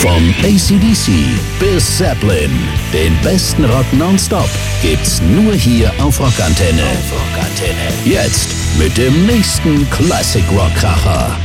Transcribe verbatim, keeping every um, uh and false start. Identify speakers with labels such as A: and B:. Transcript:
A: Von A C D C bis Zeppelin, den besten Rock nonstop gibt's nur hier auf Rockantenne. Auf Rockantenne. Jetzt mit dem nächsten Classic Rock Kracher.